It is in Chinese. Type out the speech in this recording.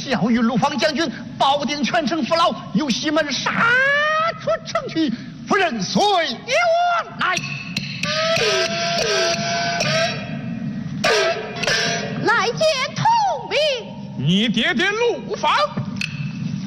教育陆方将军，保定全城父老，由西门杀出城去。夫人随我来。 来见统兵。 你爹陆方。